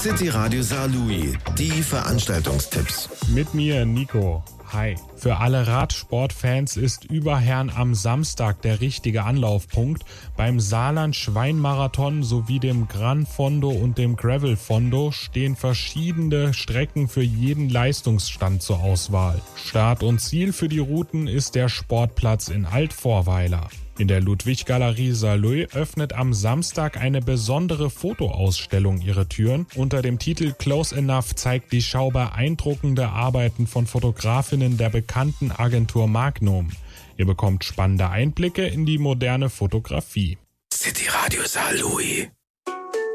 City Radio Saarlouis, die Veranstaltungstipps. Mit mir, Nico. Hi. Für alle Radsportfans ist Überherrn am Samstag der richtige Anlaufpunkt. Beim Saarland-Schweinmarathon sowie dem Gran Fondo und dem Gravel Fondo stehen verschiedene Strecken für jeden Leistungsstand zur Auswahl. Start und Ziel für die Routen ist der Sportplatz in Altvorweiler. In der Ludwig-Galerie Saarlouis öffnet am Samstag eine besondere Fotoausstellung ihre Türen. Unter dem Titel Close Enough zeigt die Schau beeindruckende Arbeiten von Fotografinnen der bekannten Agentur Magnum. Ihr bekommt spannende Einblicke in die moderne Fotografie. City Radio Saarlouis.